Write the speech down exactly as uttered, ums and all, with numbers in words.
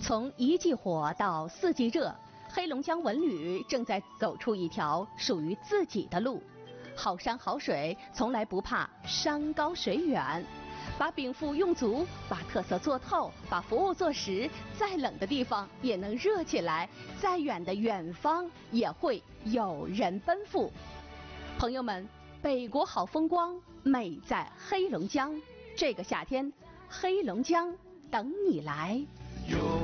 从一季火到四季热，黑龙江文旅正在走出一条属于自己的路。好山好水，从来不怕山高水远。把禀赋用足，把特色做透，把服务做实，再冷的地方也能热起来，再远的远方也会有人奔赴。朋友们，北国好风光，美在黑龙江。这个夏天，黑龙江等你来。